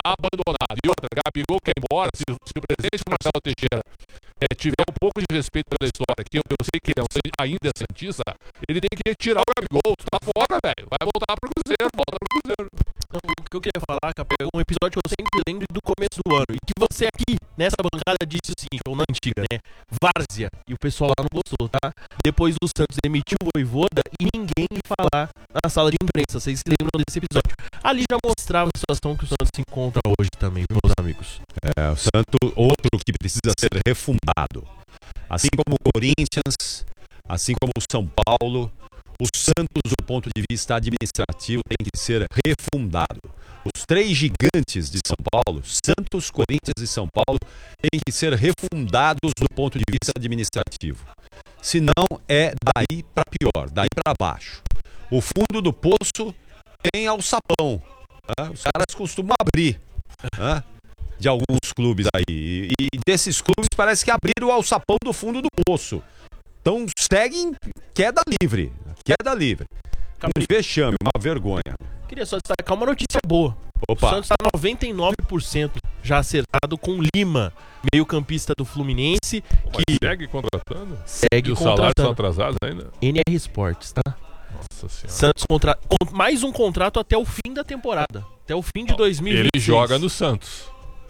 abandonado. E outra, Gabigol quer ir embora, se o presidente Marcelo Teixeira tiver um pouco de respeito pela história, que eu sei que ele ainda é santista, ele tem que retirar o Gabigol. Tu tá fora, velho. Vai voltar pro Cruzeiro, volta pro Cruzeiro. Então, o que eu queria falar, Capé, é um episódio que eu sempre lembro do começo do ano. E que você aqui, nessa bancada, disse o seguinte, ou na antiga, né? Várzea. E o pessoal lá não gostou, tá? Depois o Santos demitiu o Vojvoda e ninguém ia falar na sala de imprensa. Vocês se lembram desse episódio? Ali já mostrava a situação que o Santos se encontra hoje também, meus amigos. O Santos, outro que precisa ser refundado. Assim como o Corinthians, assim como o São Paulo, o Santos, do ponto de vista administrativo, tem que ser refundado. Os três gigantes de São Paulo, Santos, Corinthians e São Paulo, têm que ser refundados do ponto de vista administrativo. Senão é daí para pior, daí para baixo. O fundo do poço tem alçapão. Os caras costumam abrir de alguns clubes aí. E desses clubes parece que abriram o alçapão do fundo do poço. Então seguem queda livre. Queda livre. Um vexame, uma vergonha. Queria só destacar uma notícia boa. Opa. O Santos está 99% já acertado com Lima, meio-campista do Fluminense. Que segue contratando? Segue e os contratando. salários estão atrasados ainda? NR Sports, tá? Nossa Senhora. Santos mais um contrato até o fim da temporada. Até o fim de 2026. Ele joga no Santos.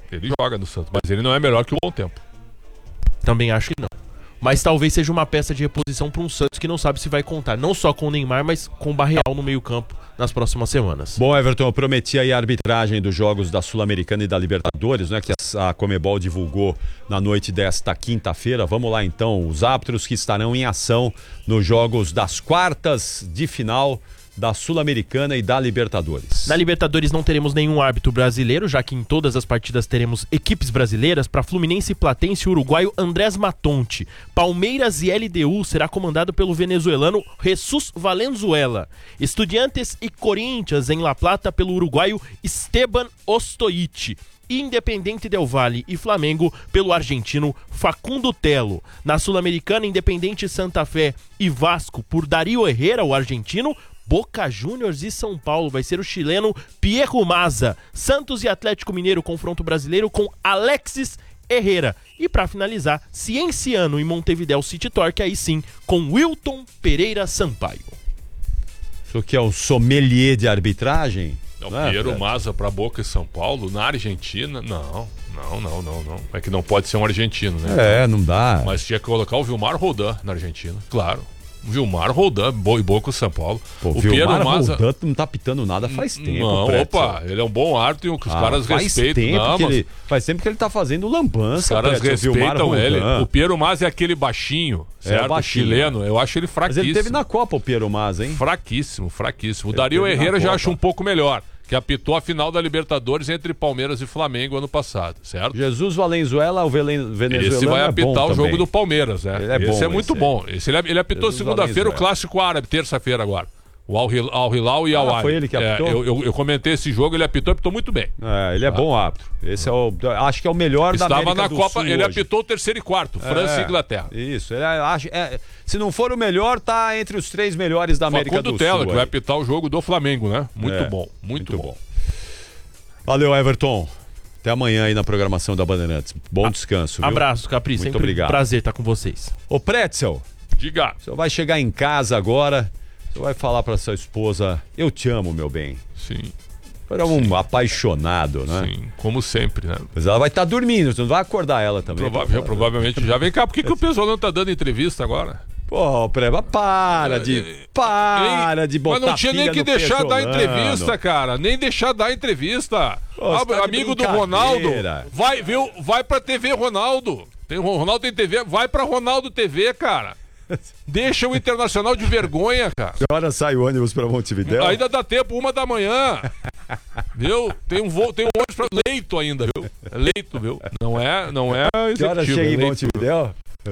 Mas ele não é melhor que o Bom Tempo. Também acho que não. Mas talvez seja uma peça de reposição para um Santos que não sabe se vai contar, não só com o Neymar, mas com o Barreal no meio-campo nas próximas semanas. Bom, Everton, eu prometi aí a arbitragem dos jogos da Sul-Americana e da Libertadores, né, que a Conmebol divulgou na noite desta quinta-feira. Vamos lá então, os árbitros que estarão em ação nos jogos das quartas de final da Sul-Americana e da Libertadores. Na Libertadores não teremos nenhum árbitro brasileiro, já que em todas as partidas teremos equipes brasileiras. Para Fluminense e Platense, o uruguaio Andrés Matonte. Palmeiras e LDU será comandado pelo venezuelano Jesus Valenzuela. Estudiantes e Corinthians em La Plata pelo uruguaio Esteban Ostoite. Independente Del Valle e Flamengo pelo argentino Facundo Telo. Na Sul-Americana, Independente Santa Fé e Vasco por Darío Herrera, o argentino. Boca Juniors e São Paulo vai ser o chileno Pierro Maza. Santos e Atlético Mineiro, confronto brasileiro com Alexis Herrera. E para finalizar, Cienciano e Montevideo City Torque, aí sim, com Wilton Pereira Sampaio. Isso aqui é um sommelier de arbitragem? Não, Piero Maza para Boca e São Paulo, na Argentina, não. É que não pode ser um argentino, né? Não dá. Mas tinha que colocar o Vilmar Roldan na Argentina, claro. Vilmar Roldan, e Boca e São Paulo. Pô, o Vilmar Maza... Roldan não tá pitando nada faz tempo. Não, ele é um bom árbitro e os caras respeitam. Faz tempo que ele tá fazendo lambança. Os caras respeitam ele. O Piero Maza é aquele baixinho, certo? Baixinho, chileno. Eu acho ele fraquíssimo. Mas ele teve na Copa o Piero Maza, hein? Fraquíssimo. O Darío Herrera já acho um pouco melhor, que apitou a final da Libertadores entre Palmeiras e Flamengo ano passado, certo? Jesus Valenzuela, o venezuelano. Esse vai apitar o jogo também. Do Palmeiras, né? Esse é muito bom. Ele apitou segunda-feira o Clássico Árabe, terça-feira agora. O Al-Hilal e Al-Ahly. Foi ele que apitou? Eu comentei esse jogo, ele apitou muito bem. Ele é bom árbitro. Esse acho que é o melhor da América Estava na do Copa, Sul ele hoje. apitou o terceiro e quarto, França e Inglaterra. Isso, se não for o melhor, tá entre os 3 melhores da América do Sul. Tela, que vai apitar o jogo do Flamengo, né? Muito bom. Valeu, Everton. Até amanhã aí na programação da Bandeirantes. Bom descanso, viu? Abraço, Capri. Muito sempre obrigado. Um prazer estar com vocês. Ô, Pretzel. Diga. Você vai chegar em casa agora, você vai falar pra sua esposa, eu te amo, meu bem. Sim. Era um apaixonado, né? Sim, como sempre, né? Mas ela vai estar dormindo, você não vai acordar ela também. Provavelmente já. Vem cá, por que o pessoal não tá dando entrevista agora? Pô, Preva, para de botar. Mas não tinha nem que deixar pesolano. dar entrevista, cara. Nem deixar dar entrevista. Pô, amigo do Ronaldo, vai pra TV Ronaldo. Ronaldo tem TV, vai pra Ronaldo TV, cara. Deixa o Internacional de vergonha, cara. Que hora sai o ônibus pra Montevidéu? Ainda dá tempo, 1h, viu? Tem um ônibus pra Leito ainda, viu? Leito, viu? Não é que hora chega em Montevidéu?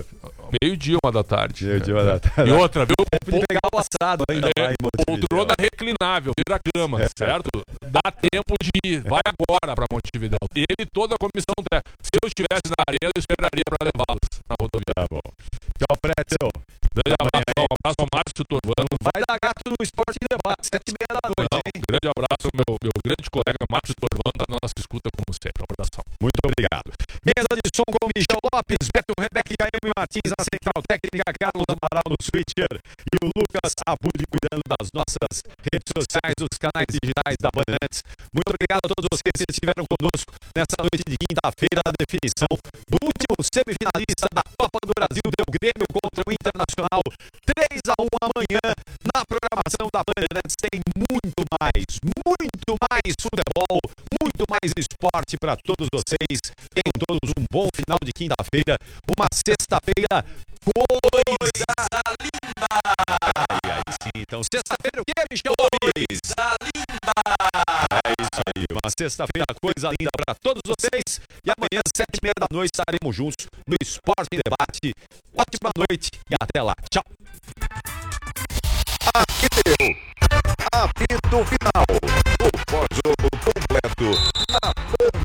12h, 1h. Meio-dia, 1h. E outra, viu? Pode pegar o assado ainda lá em Montevidéu. Poltrona reclinável, vira cama, certo? Dá tempo de ir. Vai agora pra Montevidéu. Ele e toda a comissão. Se eu estivesse na arena, eu esperaria pra levá-los na rodovia. Tá bom. Tchau, Pretzel. Grande abraço ao Márcio Torvano. Vai dar gato no Esporte e Debate, 7h30 da noite, hein? Grande abraço ao meu grande colega Márcio Torvano, da nossa escuta. escuta como sempre. Um abração. Muito obrigado. Mesa de som com Michel Lopes, Beto Rebeca e Caio Martins na Central Técnica, Carlos Amaral no Switcher e o Lucas Abud cuidando das nossas redes sociais, dos canais digitais da Bandeirantes. Muito obrigado a todos vocês que estiveram conosco nessa noite de quinta-feira, a definição do último semifinalista da Copa do Brasil, deu Grêmio contra o Internacional, 3-1 amanhã. Na programação da Bandeirantes tem muito mais futebol, muito mais esporte para todos vocês. Tenham todos um bom final de quinta-feira, uma sexta-feira coisa linda. E aí sim, então sexta-feira o que, Michel Lopes? Coisa linda. É isso aí, uma sexta-feira coisa linda para todos vocês. E amanhã, 7h30 da noite, estaremos juntos no Esporte em Debate. Ótima noite e até lá. Tchau. Aqui deu apito final.